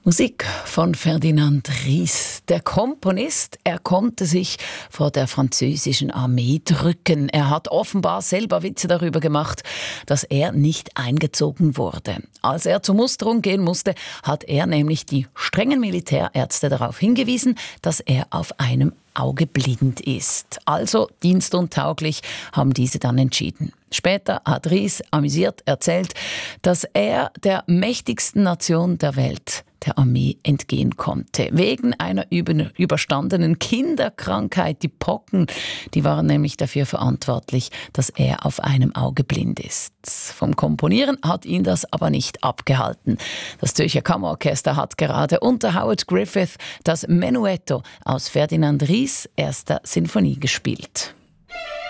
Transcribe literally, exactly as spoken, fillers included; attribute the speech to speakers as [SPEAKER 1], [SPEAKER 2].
[SPEAKER 1] Musik von Ferdinand Ries. Der Komponist, er konnte sich vor der französischen Armee drücken. Er hat offenbar selber Witze darüber gemacht, dass er nicht eingezogen wurde. Als er zur Musterung gehen musste, hat er nämlich die strengen Militärärzte darauf hingewiesen, dass er auf einem Auge blind ist. Also dienstuntauglich, haben diese dann entschieden. Später hat Ries amüsiert erzählt, dass er der mächtigsten Nation der Welt, der Armee, entgehen konnte. Wegen einer überstandenen Kinderkrankheit, die Pocken, die waren nämlich dafür verantwortlich, dass er auf einem Auge blind ist. Vom Komponieren hat ihn das aber nicht abgehalten. Das Zürcher Kammerorchester hat gerade unter Howard Griffith das Menuetto aus Ferdinand Ries' erster Sinfonie gespielt.